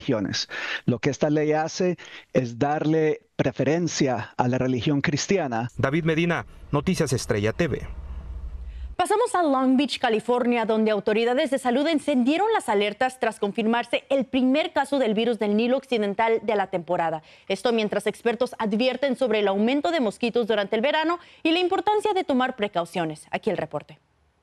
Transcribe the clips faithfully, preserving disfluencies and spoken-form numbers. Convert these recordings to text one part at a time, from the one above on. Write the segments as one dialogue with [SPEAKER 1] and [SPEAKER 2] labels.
[SPEAKER 1] religiones. Lo que esta ley hace es darle preferencia a la religión cristiana.
[SPEAKER 2] David Medina, Noticias Estrella T V.
[SPEAKER 3] Pasamos a Long Beach, California, donde autoridades de salud encendieron las alertas tras confirmarse el primer caso del virus del Nilo Occidental de la temporada. Esto mientras expertos advierten sobre el aumento de mosquitos durante el verano y la importancia de tomar precauciones. Aquí el reporte.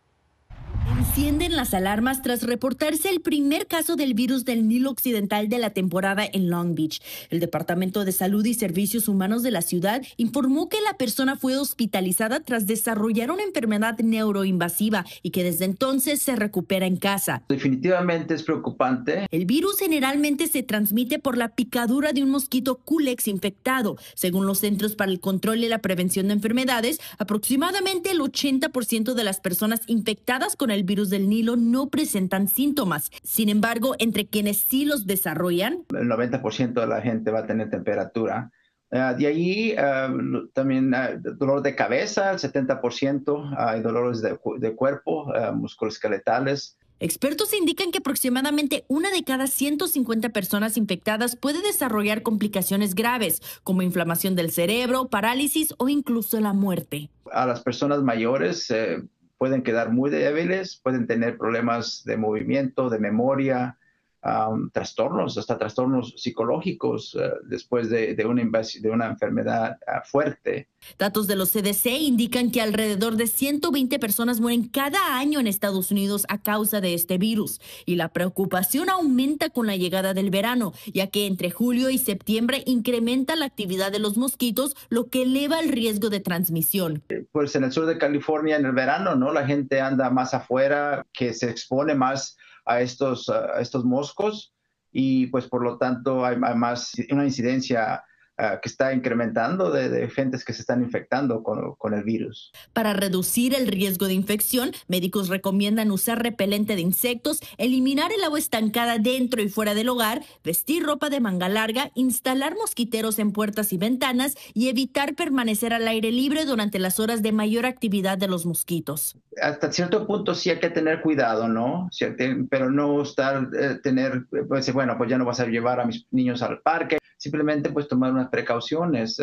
[SPEAKER 3] Encienden las alarmas tras reportarse el primer caso del virus del Nilo Occidental de la temporada en Long Beach. El Departamento de Salud y Servicios Humanos de la ciudad informó que la persona fue hospitalizada tras desarrollar una enfermedad neuroinvasiva y que desde entonces se recupera en casa.
[SPEAKER 4] Definitivamente es preocupante.
[SPEAKER 3] El virus generalmente se transmite por la picadura de un mosquito Culex infectado. Según los Centros para el Control y la Prevención de Enfermedades, aproximadamente el ochenta por ciento de las personas infectadas con el virus del Nilo no presentan síntomas. Sin embargo, entre quienes sí los desarrollan,
[SPEAKER 4] el noventa por ciento de la gente va a tener temperatura. Uh, de ahí uh, también uh, dolor de cabeza, el setenta por ciento, hay uh, dolores de, de cuerpo, uh, musculoesqueletales.
[SPEAKER 3] Expertos indican que aproximadamente una de cada ciento cincuenta personas infectadas puede desarrollar complicaciones graves, como inflamación del cerebro, parálisis o incluso la muerte.
[SPEAKER 4] A las personas mayores eh, pueden quedar muy débiles, pueden tener problemas de movimiento, de memoria, um, trastornos, hasta trastornos psicológicos uh, después de, de, una de una enfermedad uh, fuerte.
[SPEAKER 3] Datos de los C D C indican que alrededor de ciento veinte personas mueren cada año en Estados Unidos a causa de este virus. Y la preocupación aumenta con la llegada del verano, ya que entre julio y septiembre incrementa la actividad de los mosquitos, lo que eleva el riesgo de transmisión.
[SPEAKER 4] Pues en el sur de California en el verano, ¿no? La gente anda más afuera, que se expone más a estos, a estos moscos y pues por lo tanto hay, hay más una incidencia Uh, que está incrementando de, de gentes que se están infectando con, con el virus.
[SPEAKER 3] Para reducir el riesgo de infección, médicos recomiendan usar repelente de insectos, eliminar el agua estancada dentro y fuera del hogar, vestir ropa de manga larga, instalar mosquiteros en puertas y ventanas y evitar permanecer al aire libre durante las horas de mayor actividad de los mosquitos.
[SPEAKER 4] Hasta cierto punto sí hay que tener cuidado, ¿no? Pero no estar, eh, tener, pues bueno, pues ya no vas a llevar a mis niños al parque. Simplemente pues tomar unas precauciones.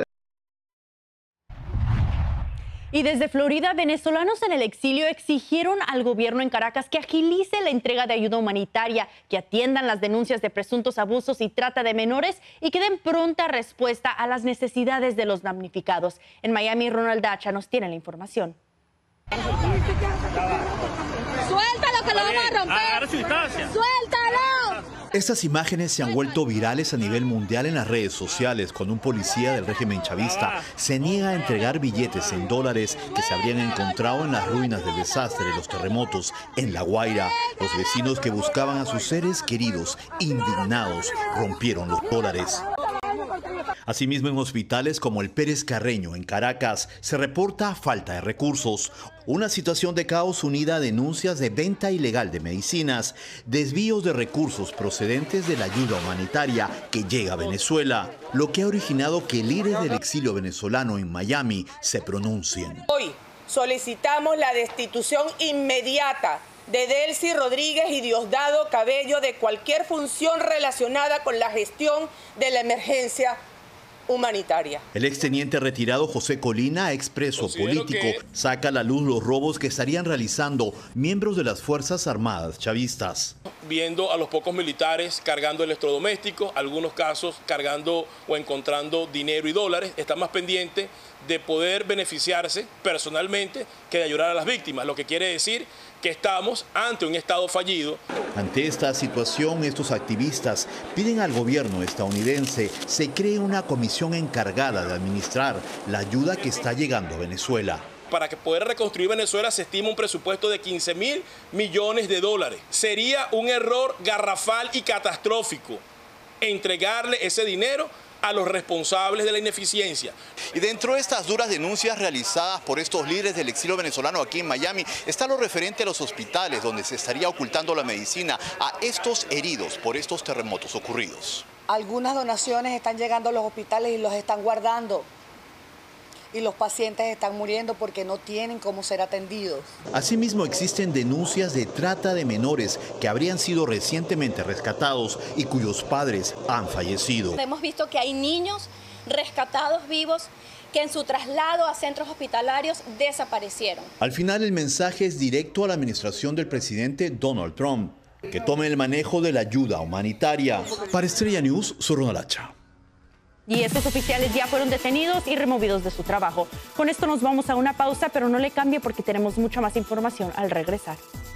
[SPEAKER 3] Y desde Florida, venezolanos en el exilio exigieron al gobierno en Caracas que agilice la entrega de ayuda humanitaria, que atiendan las denuncias de presuntos abusos y trata de menores y que den pronta respuesta a las necesidades de los damnificados. En Miami, Ronald Dacha nos tiene la información.
[SPEAKER 5] ¡Suéltalo que lo vamos a romper! ¡Suéltalo!
[SPEAKER 6] Estas imágenes se han vuelto virales a nivel mundial en las redes sociales cuando un policía del régimen chavista se niega a entregar billetes en dólares que se habrían encontrado en las ruinas del desastre de los terremotos en La Guaira. Los vecinos que buscaban a sus seres queridos, indignados, rompieron los dólares. Asimismo, en hospitales como el Pérez Carreño, en Caracas, se reporta falta de recursos. Una situación de caos unida a denuncias de venta ilegal de medicinas, desvíos de recursos procedentes de la ayuda humanitaria que llega a Venezuela, lo que ha originado que líderes del exilio venezolano en Miami se pronuncien.
[SPEAKER 7] Hoy solicitamos la destitución inmediata de Delcy Rodríguez y Diosdado Cabello de cualquier función relacionada con la gestión de la emergencia humanitaria.
[SPEAKER 6] El exteniente retirado José Colina, expreso político, que... saca a la luz los robos que estarían realizando miembros de las Fuerzas Armadas chavistas.
[SPEAKER 8] Viendo a los pocos militares cargando electrodomésticos, algunos casos cargando o encontrando dinero y dólares, está más pendiente de poder beneficiarse personalmente que de ayudar a las víctimas, lo que quiere decir que estamos ante un Estado fallido.
[SPEAKER 6] Ante esta situación, estos activistas piden al gobierno estadounidense se cree una comisión encargada de administrar la ayuda que está llegando a Venezuela.
[SPEAKER 8] Para que poder reconstruir Venezuela se estima un presupuesto de quince mil millones de dólares. Sería un error garrafal y catastrófico entregarle ese dinero a los responsables de la ineficiencia.
[SPEAKER 6] Y dentro de estas duras denuncias realizadas por estos líderes del exilio venezolano aquí en Miami está lo referente a los hospitales donde se estaría ocultando la medicina a estos heridos por estos terremotos ocurridos.
[SPEAKER 9] Algunas donaciones están llegando a los hospitales y los están guardando. y los pacientes están muriendo porque no tienen cómo ser atendidos.
[SPEAKER 6] Asimismo, existen denuncias de trata de menores que habrían sido recientemente rescatados y cuyos padres han fallecido.
[SPEAKER 10] Hemos visto que hay niños rescatados vivos que en su traslado a centros hospitalarios desaparecieron.
[SPEAKER 6] Al final, el mensaje es directo a la administración del presidente Donald Trump, que tome el manejo de la ayuda humanitaria. Para Estrella News, Sorona Lacha.
[SPEAKER 3] Y estos oficiales ya fueron detenidos y removidos de su trabajo. Con esto nos vamos a una pausa, pero no le cambie porque tenemos mucha más información al regresar.